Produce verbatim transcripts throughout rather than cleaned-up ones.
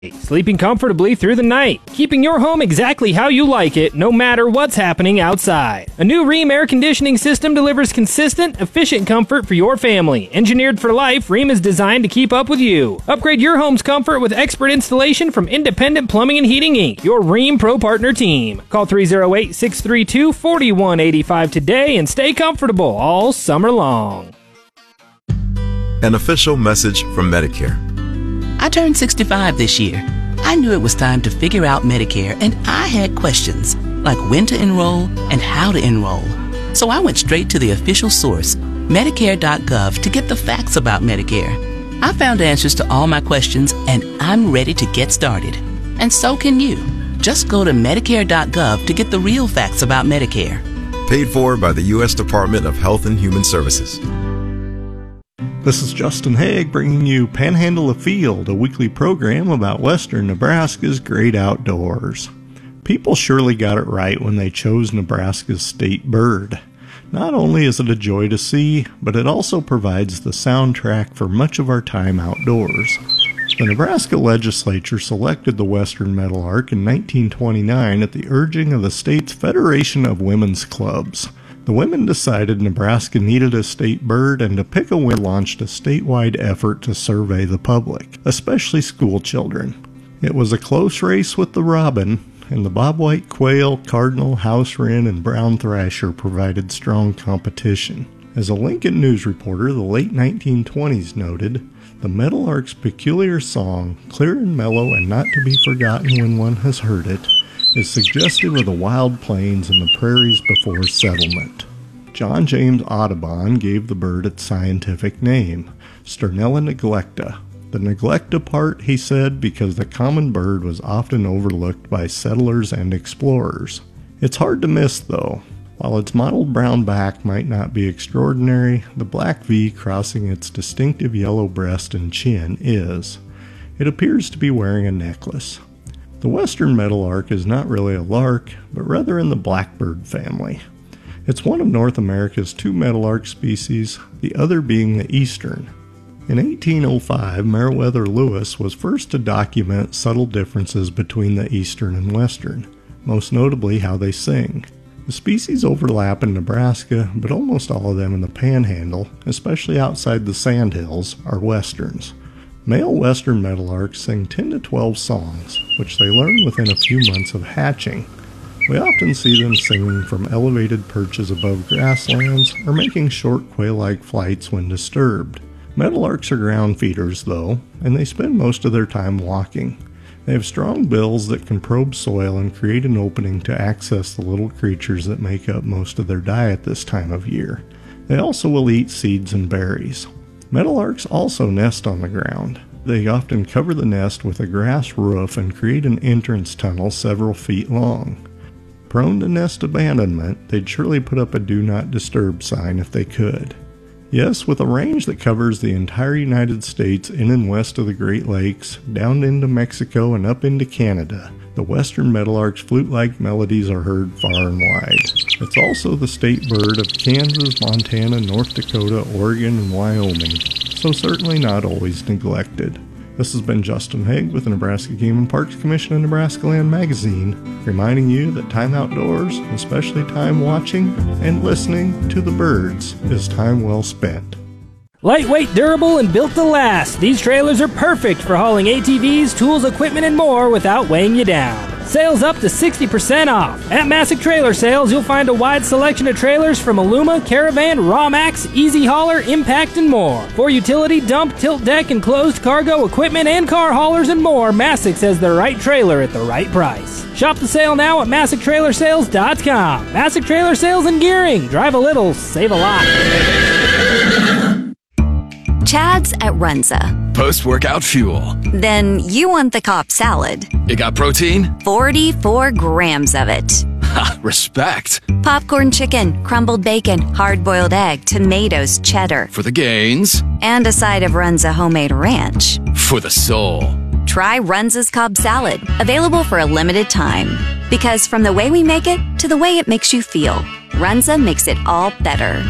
Sleeping comfortably through the night, keeping your home exactly how you like it, no matter what's happening outside. A new Rheem air conditioning system delivers consistent, efficient comfort for your family. Engineered for life, Rheem is designed to keep up with you. Upgrade your home's comfort with expert installation from Independent Plumbing and Heating Incorporated, your Rheem Pro Partner team. Call three oh eight, six three two, four one eight five today and stay comfortable all summer long. An official message from Medicare. I turned sixty-five this year. I knew it was time to figure out Medicare, and I had questions, like when to enroll and how to enroll. So I went straight to the official source, Medicare dot gov, to get the facts about Medicare. I found answers to all my questions, and I'm ready to get started. And so can you. Just go to Medicare dot gov to get the real facts about Medicare. Paid for by the U S Department of Health and Human Services. This is Justin Haig bringing you Panhandle Afield, a weekly program about western Nebraska's great outdoors. People surely got it right when they chose Nebraska's state bird. Not only is it a joy to see, but it also provides the soundtrack for much of our time outdoors. The Nebraska legislature selected the western meadowlark in nineteen twenty-nine at the urging of the state's Federation of Women's Clubs. The women decided Nebraska needed a state bird, and to pick a winner launched a statewide effort to survey the public, especially school children. It was a close race with the robin, and the bobwhite quail, cardinal, house wren, and brown thrasher provided strong competition. As a Lincoln News reporter, the late nineteen twenties noted, the meadowlark's peculiar song, clear and mellow and not to be forgotten when one has heard it, is suggestive of the wild plains and the prairies before settlement. John James Audubon gave the bird its scientific name, Sternella neglecta. The neglecta part, he said, because the common bird was often overlooked by settlers and explorers. It's hard to miss, though. While its mottled brown back might not be extraordinary, the black V crossing its distinctive yellow breast and chin is. It appears to be wearing a necklace. The western meadowlark is not really a lark, but rather in the blackbird family. It's one of North America's two meadowlark species, the other being the eastern. In eighteen oh five, Meriwether Lewis was first to document subtle differences between the eastern and western, most notably how they sing. The species overlap in Nebraska, but almost all of them in the Panhandle, especially outside the Sandhills, are westerns. Male western meadowlarks sing ten to twelve songs, which they learn within a few months of hatching. We often see them singing from elevated perches above grasslands or making short quail-like flights when disturbed. Meadowlarks are ground feeders, though, and they spend most of their time walking. They have strong bills that can probe soil and create an opening to access the little creatures that make up most of their diet this time of year. They also will eat seeds and berries. Meadowlarks also nest on the ground. They often cover the nest with a grass roof and create an entrance tunnel several feet long. Prone to nest abandonment, they'd surely put up a do not disturb sign if they could. Yes, with a range that covers the entire United States in and west of the Great Lakes, down into Mexico and up into Canada, the western meadowlark's flute-like melodies are heard far and wide. It's also the state bird of Kansas, Montana, North Dakota, Oregon, and Wyoming, so certainly not always neglected. This has been Justin Haig with the Nebraska Game and Parks Commission and Nebraska Land Magazine, reminding you that time outdoors, especially time watching and listening to the birds, is time well spent. Lightweight, durable, and built to last, these trailers are perfect for hauling A T Vs, tools, equipment, and more without weighing you down. Sales up to sixty percent off. At Masick Trailer Sales, you'll find a wide selection of trailers from Aluma, Caravan, Rawmax, Easy Hauler, Impact, and more. For utility, dump, tilt deck, and closed cargo equipment and car haulers and more, Masick's has the right trailer at the right price. Shop the sale now at Masick Trailer Sales dot com. Masick Trailer Sales and Gearing. Drive a little, save a lot. Chad's at Runza. Post-workout fuel. Then you want the Cobb salad. It got protein? forty-four grams of it. Ha, respect. Popcorn chicken, crumbled bacon, hard-boiled egg, tomatoes, cheddar. For the gains. And a side of Runza homemade ranch. For the soul. Try Runza's Cobb salad, available for a limited time. Because from the way we make it to the way it makes you feel, Runza makes it all better.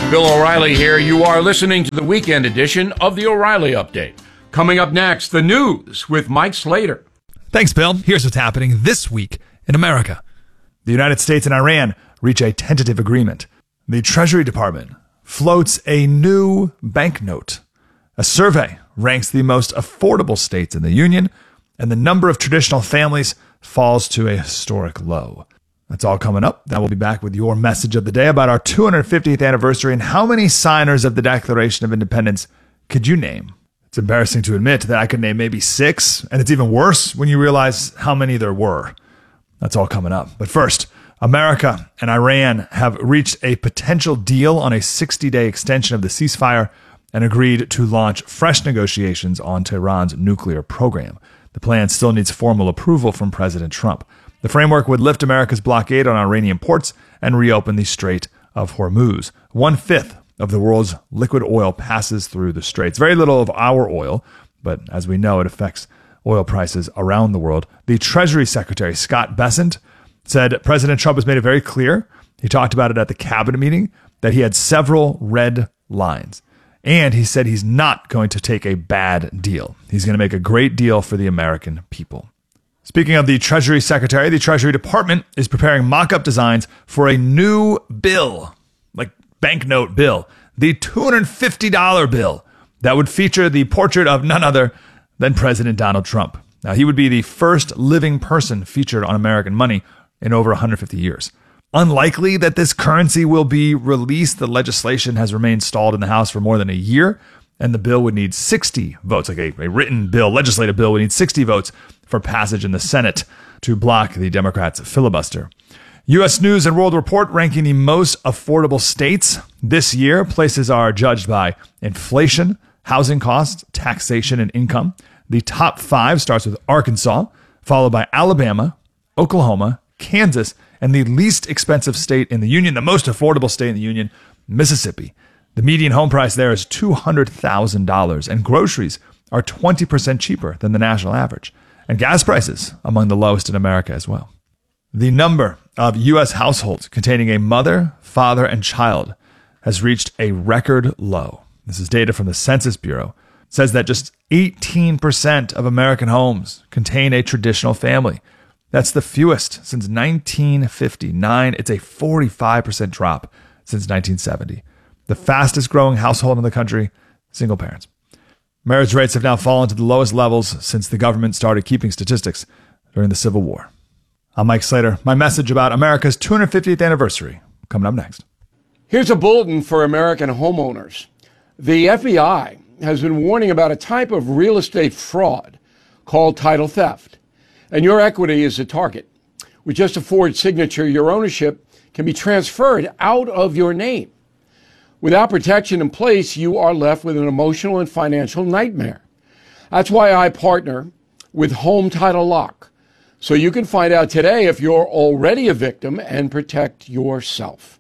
Bill O'Reilly here. You are listening to the weekend edition of the O'Reilly Update. Coming up next, the news with Mike Slater. Thanks, Bill. Here's what's happening this week in America. The United States and Iran reach a tentative agreement. The Treasury Department floats a new banknote. A survey ranks the most affordable states in the Union, and the number of traditional families falls to a historic low. That's all coming up. Then we'll be back with your message of the day about our two hundred fiftieth anniversary and how many signers of the Declaration of Independence could you name? It's embarrassing to admit that I could name maybe six, and it's even worse when you realize how many there were. That's all coming up. But first, America and Iran have reached a potential deal on a sixty-day extension of the ceasefire and agreed to launch fresh negotiations on Tehran's nuclear program. The plan still needs formal approval from President Trump. The framework would lift America's blockade on Iranian ports and reopen the Strait of Hormuz. One-fifth of the world's liquid oil passes through the straits. Very little of our oil, but as we know, it affects oil prices around the world. The Treasury Secretary, Scott Bessent, said President Trump has made it very clear, he talked about it at the cabinet meeting, that he had several red lines. And he said he's not going to take a bad deal. He's going to make a great deal for the American people. Speaking of the Treasury Secretary, the Treasury Department is preparing mock-up designs for a new bill, like banknote bill, the two hundred fifty dollars bill that would feature the portrait of none other than President Donald Trump. Now, he would be the first living person featured on American money in over one hundred fifty years. Unlikely that this currency will be released. The legislation has remained stalled in the House for more than a year, and the bill would need sixty votes, like a, a written bill, legislative bill would need sixty votes for passage in the Senate to block the Democrats' filibuster. U S News and World Report ranking the most affordable states this year. Places are judged by inflation, housing costs, taxation, and income. The top five starts with Arkansas, followed by Alabama, Oklahoma, Kansas, and the least expensive state in the Union, the most affordable state in the Union, Mississippi. The median home price there is two hundred thousand dollars, and groceries are twenty percent cheaper than the national average. And gas prices among the lowest in America as well. The number of U S households containing a mother, father, and child has reached a record low. This is data from the Census Bureau. It says that just eighteen percent of American homes contain a traditional family. That's the fewest since nineteen fifty-nine. It's a forty-five percent drop since nineteen seventy. The fastest growing household in the country, single parents. Marriage rates have now fallen to the lowest levels since the government started keeping statistics during the Civil War. I'm Mike Slater. My message about America's two hundred fiftieth anniversary coming up next. Here's a bulletin for American homeowners. The F B I has been warning about a type of real estate fraud called title theft. And your equity is a target. With just a forged signature, your ownership can be transferred out of your name. Without protection in place, you are left with an emotional and financial nightmare. That's why I partner with Home Title Lock, so you can find out today if you're already a victim and protect yourself.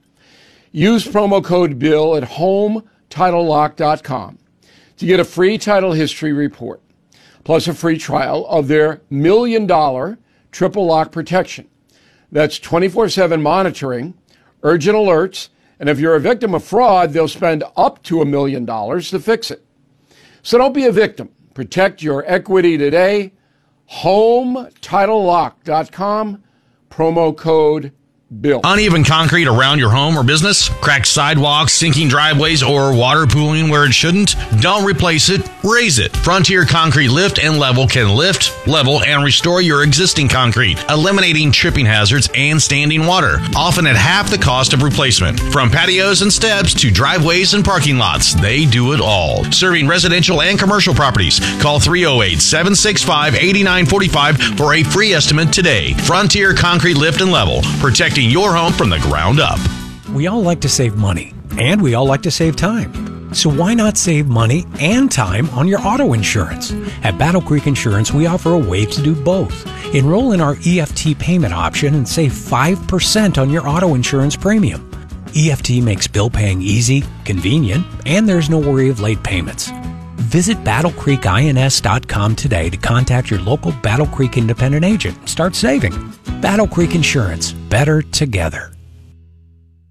Use promo code BILL at home title lock dot com to get a free title history report, plus a free trial of their million dollar triple lock protection. That's twenty-four seven monitoring, urgent alerts, and if you're a victim of fraud, they'll spend up to a million dollars to fix it. So don't be a victim. Protect your equity today. home title lock dot com, promo code BILL. Uneven concrete around your home or business? Cracked sidewalks, sinking driveways, or water pooling where it shouldn't? Don't replace it, raise it. Frontier Concrete Lift and Level can lift, level, and restore your existing concrete, eliminating tripping hazards and standing water, often at half the cost of replacement. From patios and steps to driveways and parking lots, they do it all. Serving residential and commercial properties. Call three oh eight, seven six five, eight nine four five for a free estimate today. Frontier Concrete Lift and Level, protecting your home from the ground up. We all like to save money, and we all like to save time. So why not save money and time on your auto insurance? At Battle Creek Insurance, we offer a way to do both. Enroll in our E F T payment option and save five percent on your auto insurance premium. E F T makes bill paying easy, convenient, and there's no worry of late payments. Visit battle creek ins dot com today to contact your local Battle Creek independent agent and start saving. Battle Creek Insurance. Better together.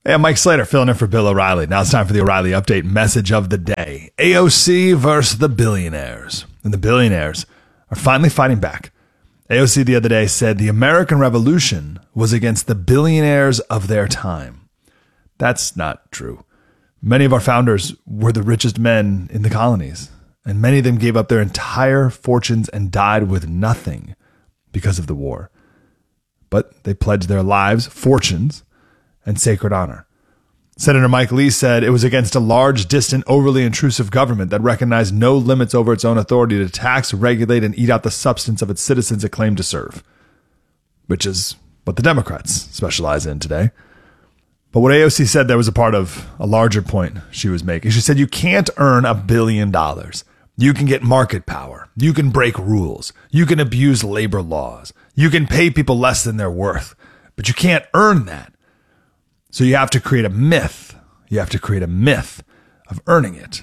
Hey, I'm Mike Slater, filling in for Bill O'Reilly. Now it's time for the O'Reilly Update message of the day. A O C versus the billionaires. And the billionaires are finally fighting back. A O C the other day said the American Revolution was against the billionaires of their time. That's not true. Many of our founders were the richest men in the colonies, and many of them gave up their entire fortunes and died with nothing because of the war. But they pledged their lives, fortunes, and sacred honor. Senator Mike Lee said it was against a large, distant, overly intrusive government that recognized no limits over its own authority to tax, regulate, and eat out the substance of its citizens it claimed to serve, which is what the Democrats specialize in today. But what A O C said there was a part of a larger point she was making. She said you can't earn a billion dollars. You can get market power. You can break rules. You can abuse labor laws. You can pay people less than they're worth, but you can't earn that. So you have to create a myth. You have to create a myth of earning it.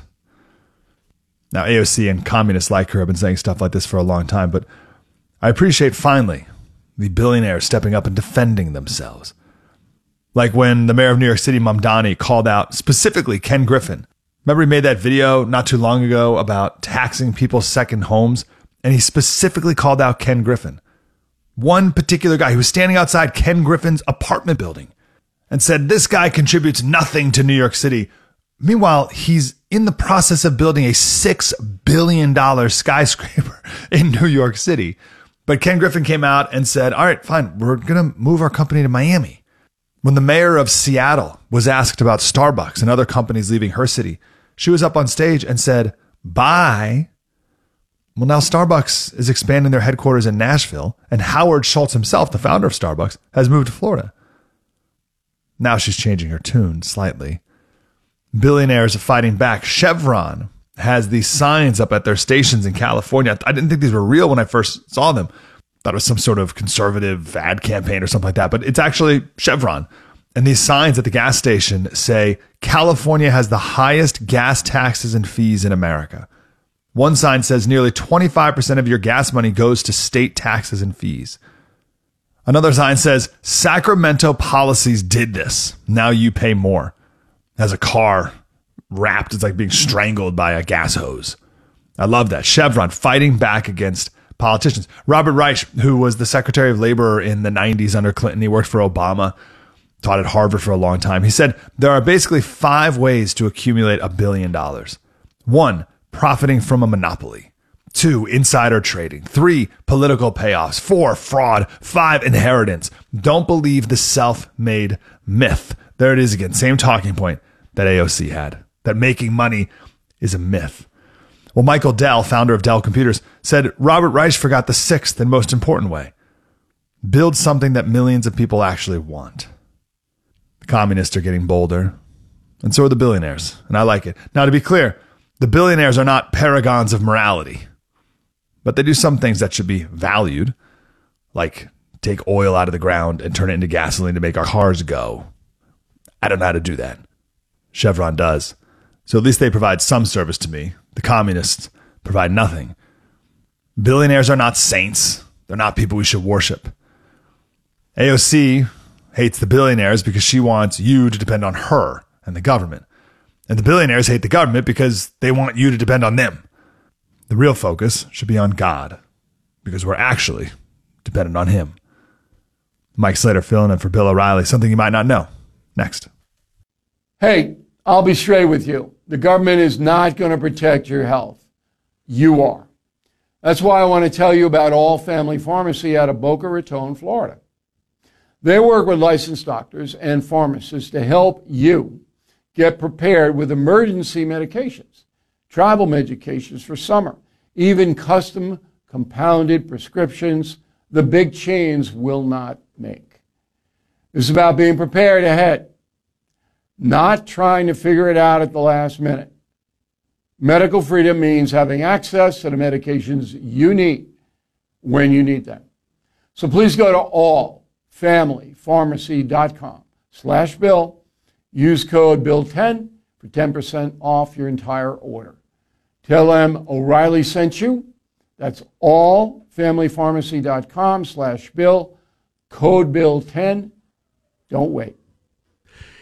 Now, A O C and communists like her have been saying stuff like this for a long time, but I appreciate finally the billionaires stepping up and defending themselves. Like when the mayor of New York City, Mamdani, called out specifically Ken Griffin. Remember he made that video not too long ago about taxing people's second homes? And he specifically called out Ken Griffin. One particular guy who was standing outside Ken Griffin's apartment building and said, this guy contributes nothing to New York City. Meanwhile, he's in the process of building a six billion dollars skyscraper in New York City. But Ken Griffin came out and said, all right, fine, we're going to move our company to Miami. When the mayor of Seattle was asked about Starbucks and other companies leaving her city, she was up on stage and said, bye. Well, now Starbucks is expanding their headquarters in Nashville, and Howard Schultz himself, the founder of Starbucks, has moved to Florida. Now she's changing her tune slightly. Billionaires are fighting back. Chevron has these signs up at their stations in California. I didn't think these were real when I first saw them. Thought it was some sort of conservative ad campaign or something like that, but it's actually Chevron. And these signs at the gas station say, California has the highest gas taxes and fees in America. One sign says nearly twenty-five percent of your gas money goes to state taxes and fees. Another sign says, Sacramento policies did this. Now you pay more. Has a car wrapped. It's like being strangled by a gas hose. I love that. Chevron fighting back against politicians. Robert Reich, who was the Secretary of Labor in the nineties under Clinton, he worked for Obama, taught at Harvard for a long time. He said, there are basically five ways to accumulate a billion dollars. One, profiting from a monopoly. Two, insider trading. Three, political payoffs. Four, fraud. Five, inheritance. Don't believe the self-made myth. There it is again. Same talking point that A O C had. That making money is a myth. Well, Michael Dell, founder of Dell Computers, said Robert Reich forgot the sixth and most important way. Build something that millions of people actually want. The communists are getting bolder, and so are the billionaires, and I like it. Now, to be clear, the billionaires are not paragons of morality, but they do some things that should be valued, like take oil out of the ground and turn it into gasoline to make our cars go. I don't know how to do that. Chevron does. So at least they provide some service to me. The communists provide nothing. Billionaires are not saints. They're not people we should worship. A O C hates the billionaires because she wants you to depend on her and the government. And the billionaires hate the government because they want you to depend on them. The real focus should be on God, because we're actually dependent on him. Mike Slater filling in for Bill O'Reilly. Something you might not know. Next. Hey, I'll be straight with you. The government is not going to protect your health. You are. That's why I want to tell you about All Family Pharmacy out of Boca Raton, Florida. They work with licensed doctors and pharmacists to help you get prepared with emergency medications, travel medications for summer, even custom compounded prescriptions the big chains will not make. This is about being prepared ahead, not trying to figure it out at the last minute. Medical freedom means having access to the medications you need when you need them. So please go to all family pharmacy dot com slash bill. Use code bill ten for ten percent off your entire order. Tell them O'Reilly sent you. That's all family pharmacy dot com slash bill. Code bill ten. Don't wait.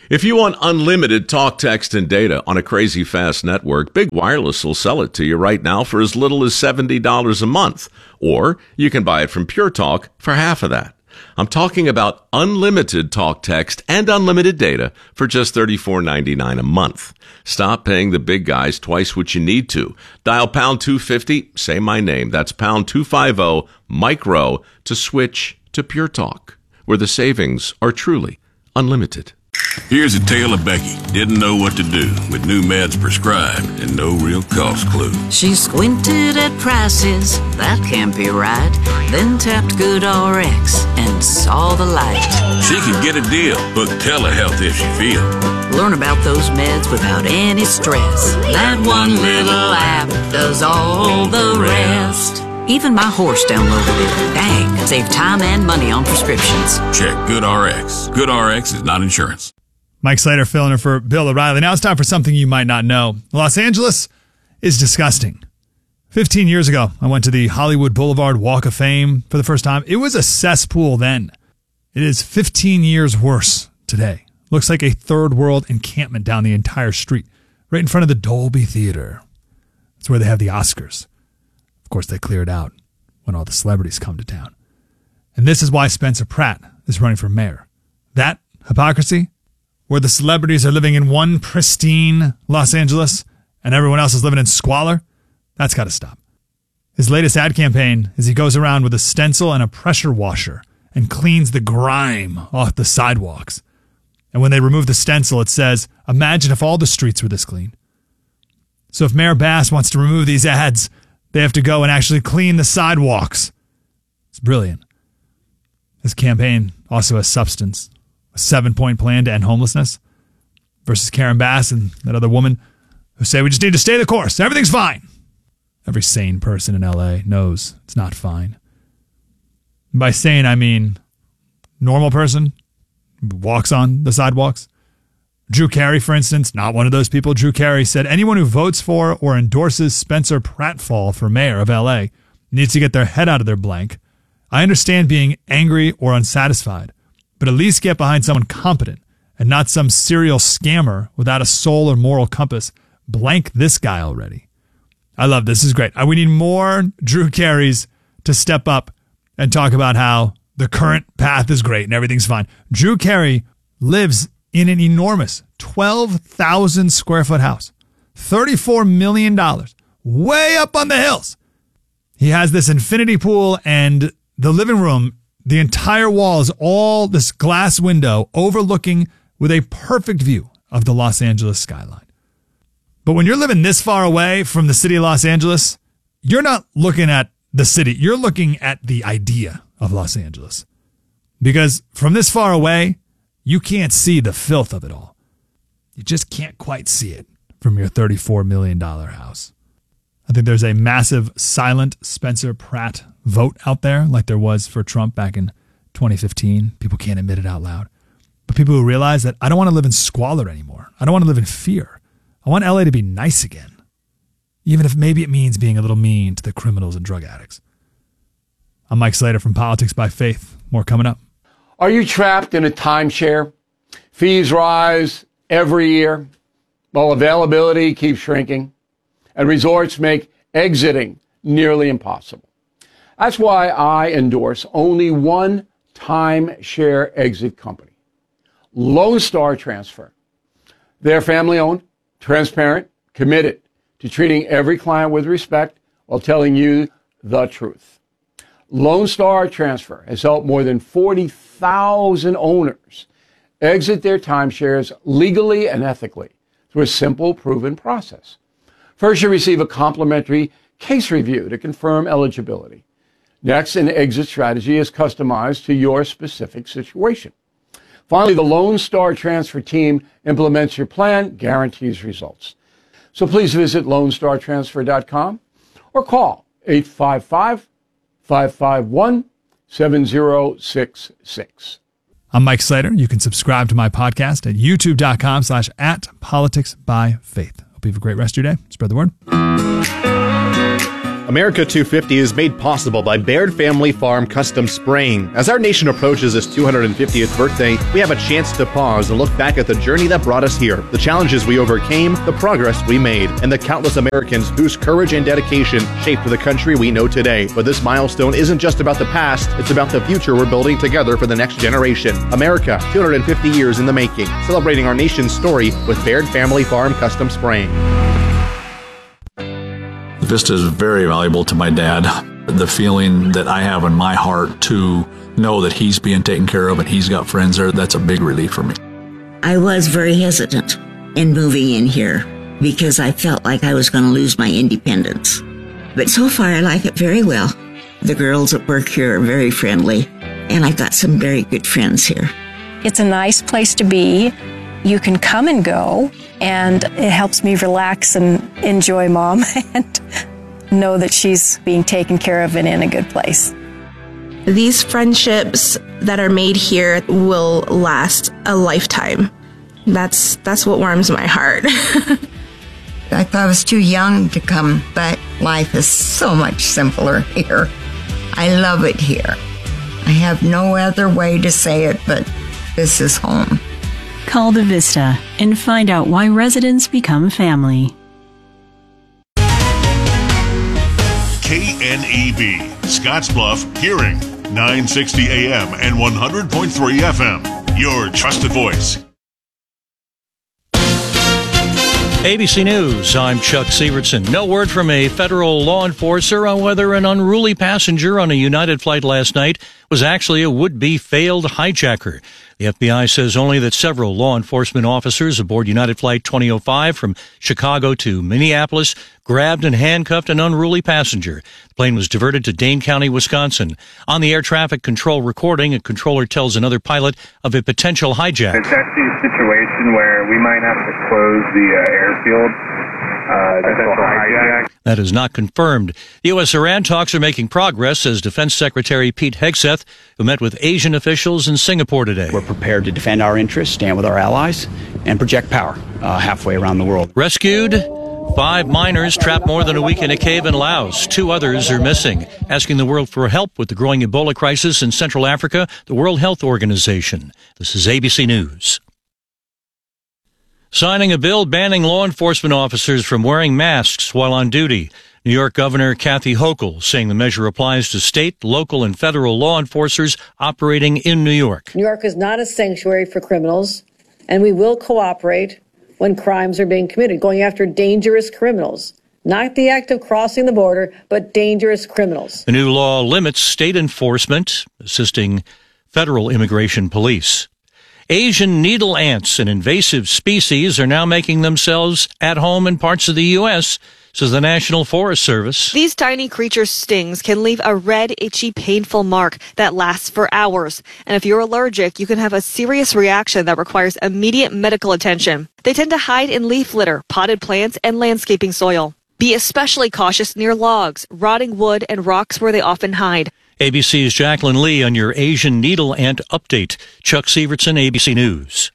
If you want unlimited talk, text, and data on a crazy fast network, Big Wireless will sell it to you right now for as little as seventy dollars a month. Or you can buy it from Pure Talk for half of that. I'm talking about unlimited talk, text, and unlimited data for just thirty-four ninety-nine a month. Stop paying the big guys twice what you need to. Dial pound two fifty, say my name. That's pound two fifty, micro, to switch to Pure Talk, where the savings are truly unlimited. Here's a tale of Becky. Didn't know what to do with new meds prescribed and no real cost clue. She squinted at prices, that can't be right. Then tapped GoodRx and saw the light. She could get a deal, book telehealth if she feel. Learn about those meds without any stress. That one little app does all the rest. Even my horse downloaded it. Dang, save time and money on prescriptions. Check GoodRx. GoodRx is not insurance. Mike Slater filling in for Bill O'Reilly. Now it's time for something you might not know. Los Angeles is disgusting. Fifteen years ago, I went to the Hollywood Boulevard Walk of Fame for the first time. It was a cesspool then. It is fifteen years worse today. Looks like a third world encampment down the entire street, right in front of the Dolby Theater. That's where they have the Oscars. Of course, they clear it out when all the celebrities come to town. And this is why Spencer Pratt is running for mayor. That hypocrisy, where the celebrities are living in one pristine Los Angeles and everyone else is living in squalor, that's got to stop. His latest ad campaign is he goes around with a stencil and a pressure washer and cleans the grime off the sidewalks. And when they remove the stencil, it says, "Imagine if all the streets were this clean." So if Mayor Bass wants to remove these ads, they have to go and actually clean the sidewalks. It's brilliant. His campaign also has substance. A seven-point plan to end homelessness versus Karen Bass and that other woman who say we just need to stay the course. Everything's fine. Every sane person in L A knows it's not fine. And by sane, I mean normal person who walks on the sidewalks. Drew Carey, for instance, not one of those people. Drew Carey said anyone who votes for or endorses Spencer Pratfall for mayor of L A needs to get their head out of their blank. I understand being angry or unsatisfied, but at least get behind someone competent and not some serial scammer without a soul or moral compass. Blank this guy already. I love this. This is great. We need more Drew Careys to step up and talk about how the current path is great and everything's fine. Drew Carey lives in an enormous twelve thousand square foot house, thirty-four million dollars, way up on the hills. He has this infinity pool and the living room, the entire wall is all this glass window overlooking with a perfect view of the Los Angeles skyline. But when you're living this far away from the city of Los Angeles, you're not looking at the city. You're looking at the idea of Los Angeles. Because from this far away, you can't see the filth of it all. You just can't quite see it from your thirty-four million dollars house. I think there's a massive silent Spencer Pratt vote out there like there was for Trump back in twenty fifteen. People can't admit it out loud. But people who realize that I don't want to live in squalor anymore. I don't want to live in fear. I want L A to be nice again. Even if maybe it means being a little mean to the criminals and drug addicts. I'm Mike Slater from Politics by Faith. More coming up. Are you trapped in a timeshare? Fees rise every year, while availability keeps shrinking, and resorts make exiting nearly impossible. That's why I endorse only one timeshare exit company, Lone Star Transfer. They're family-owned, transparent, committed to treating every client with respect while telling you the truth. Lone Star Transfer has helped more than forty thousand owners exit their timeshares legally and ethically through a simple, proven process. First, you receive a complimentary case review to confirm eligibility. Next, an exit strategy is customized to your specific situation. Finally, the Lone Star Transfer team implements your plan, guarantees results. So please visit lone star transfer dot com or call eight five five, five five one, seven zero six six. I'm Mike Slater. You can subscribe to my podcast at youtube.com slash at politics by faith. Hope you have a great rest of your day. Spread the word. America two fifty is made possible by Baird Family Farm Custom Spraying. As our nation approaches its two hundred fiftieth birthday, we have a chance to pause and look back at the journey that brought us here, the challenges we overcame, the progress we made, and the countless Americans whose courage and dedication shaped the country we know today. But this milestone isn't just about the past, it's about the future we're building together for the next generation. America, two hundred fifty years in the making, celebrating our nation's story with Baird Family Farm Custom Spraying. Vista is very valuable to my dad. The feeling that I have in my heart to know that he's being taken care of and he's got friends there, that's a big relief for me. I was very hesitant in moving in here because I felt like I was going to lose my independence. But so far, I like it very well. The girls at work here are very friendly, and I've got some very good friends here. It's a nice place to be. You can come and go, and it helps me relax and enjoy Mom and know that she's being taken care of and in a good place. These friendships that are made here will last a lifetime. That's that's what warms my heart. I thought I was too young to come, but life is so much simpler here. I love it here. I have no other way to say it, but this is home. Call the Vista and find out why residents become family. K N E B, Scottsbluff, Hearing, nine sixty A M and one hundred point three F M. Your trusted voice. A B C News, I'm Chuck Sievertson. No word from a federal law enforcer on whether an unruly passenger on a United flight last night was actually a would-be failed hijacker. The F B I says only that several law enforcement officers aboard United Flight twenty oh five from Chicago to Minneapolis grabbed and handcuffed an unruly passenger. The plane was diverted to Dane County, Wisconsin. On the air traffic control recording, a controller tells another pilot of a potential hijack. It's actually a situation where we might have to close the uh, airfield. Uh, potential hijack. That is not confirmed. The U S Iran talks are making progress, says Defense Secretary Pete Hegseth, who met with Asian officials in Singapore today. We're prepared to defend our interests, stand with our allies, and project power uh, halfway around the world. Rescued. Five miners trapped more than a week in a cave in Laos. Two others are missing. Asking the world for help with the growing Ebola crisis in Central Africa, the World Health Organization. This is A B C News. Signing a bill banning law enforcement officers from wearing masks while on duty. New York Governor Kathy Hochul saying the measure applies to state, local, and federal law enforcers operating in New York. New York is not a sanctuary for criminals, and we will cooperate when crimes are being committed, going after dangerous criminals. Not the act of crossing the border, but dangerous criminals. The new law limits state enforcement, assisting federal immigration police. Asian needle ants, an invasive species, are now making themselves at home in parts of the U S, says the National Forest Service. These tiny creatures' stings can leave a red, itchy, painful mark that lasts for hours. And if you're allergic, you can have a serious reaction that requires immediate medical attention. They tend to hide in leaf litter, potted plants, and landscaping soil. Be especially cautious near logs, rotting wood, and rocks where they often hide. A B C's Jacqueline Lee on your Asian needle ant update. Chuck Sievertson, A B C News.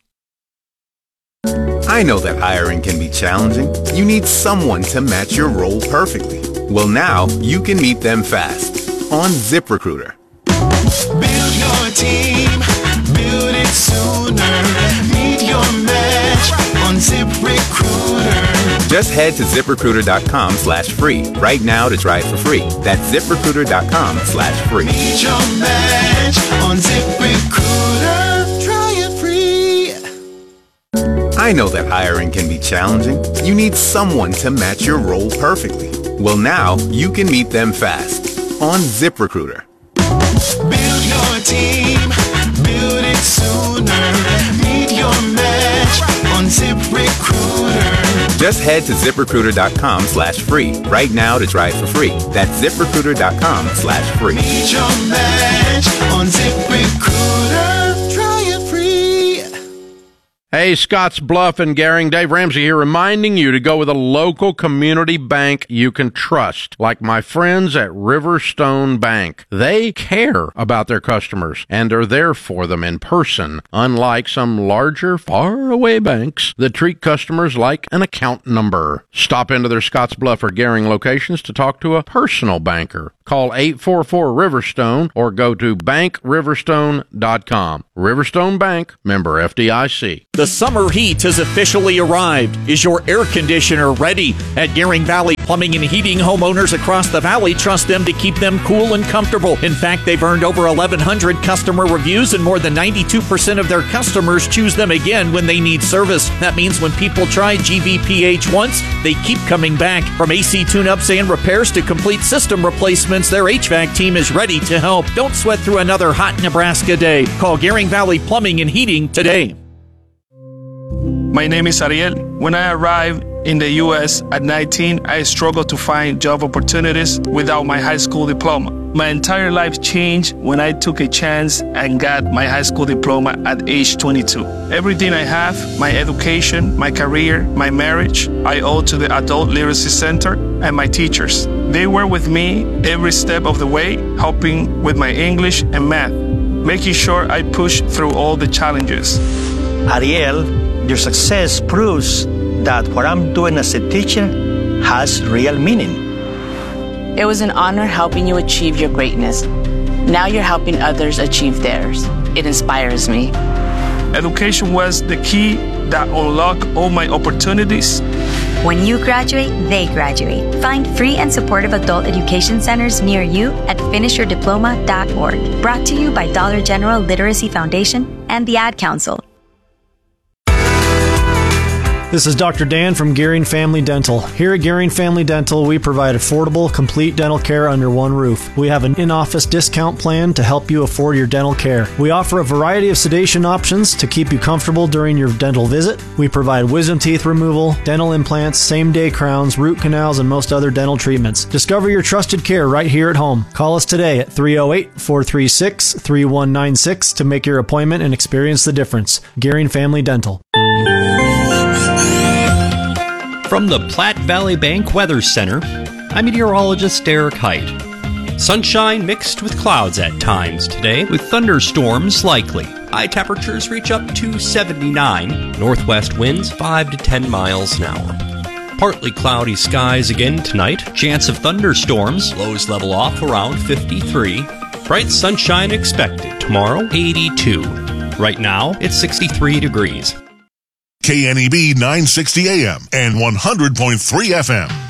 I know that hiring can be challenging. You need someone to match your role perfectly. Well, now you can meet them fast on ZipRecruiter. Build your team, build it sooner. Meet your match on ZipRecruiter. Just head to ZipRecruiter.com slash free right now to try it for free. That's ZipRecruiter.com slash free. Meet your match on ZipRecruiter. Try it free. I know that hiring can be challenging. You need someone to match your role perfectly. Well, now you can meet them fast on ZipRecruiter. Build your team, build it sooner. Meet your match on ZipRecruiter. Just head to ZipRecruiter.com slash free right now to try it for free. That's ZipRecruiter.com slash free. Meet your match on ZipRecruiter. Try it free. Hey, Scotts Bluff and Gering, Dave Ramsey here, reminding you to go with a local community bank you can trust, like my friends at Riverstone Bank. They care about their customers and are there for them in person, unlike some larger, far-away banks that treat customers like an account number. Stop into their Scotts Bluff or Gering locations to talk to a personal banker. Call eight four four Riverstone or go to bank riverstone dot com. Riverstone Bank, member F D I C. The summer heat has officially arrived. Is your air conditioner ready? At Gering Valley Plumbing and Heating, homeowners across the valley trust them to keep them cool and comfortable. In fact, they've earned over eleven hundred customer reviews, and more than ninety-two percent of their customers choose them again when they need service. That means when people try G V P H once, they keep coming back. From A C tune-ups and repairs to complete system replacements, their H V A C team is ready to help. Don't sweat through another hot Nebraska day. Call Gering Valley Plumbing and Heating today. My name is Ariel. When I arrived in the U S at nineteen, I struggled to find job opportunities without my high school diploma. My entire life changed when I took a chance and got my high school diploma at age twenty-two. Everything I have, my education, my career, my marriage, I owe to the Adult Literacy Center and my teachers. They were with me every step of the way, helping with my English and math, making sure I pushed through all the challenges. Ariel, your success proves that what I'm doing as a teacher has real meaning. It was an honor helping you achieve your greatness. Now you're helping others achieve theirs. It inspires me. Education was the key that unlocked all my opportunities. When you graduate, they graduate. Find free and supportive adult education centers near you at finish your diploma dot org. Brought to you by Dollar General Literacy Foundation and the Ad Council. This is Doctor Dan from Gering Family Dental. Here at Gering Family Dental, we provide affordable, complete dental care under one roof. We have an in-office discount plan to help you afford your dental care. We offer a variety of sedation options to keep you comfortable during your dental visit. We provide wisdom teeth removal, dental implants, same-day crowns, root canals, and most other dental treatments. Discover your trusted care right here at home. Call us today at three oh eight, four three six, three one nine six to make your appointment and experience the difference. Gering Family Dental. From the Platte Valley Bank Weather Center, I'm meteorologist Derek Height. Sunshine mixed with clouds at times today, with thunderstorms likely. High temperatures reach up to seventy-nine, northwest winds five to ten miles an hour. Partly cloudy skies again tonight, chance of thunderstorms, lows level off around fifty-three. Bright sunshine expected tomorrow, eighty-two. Right now, it's sixty-three degrees. K N E B nine sixty A M and one hundred point three F M.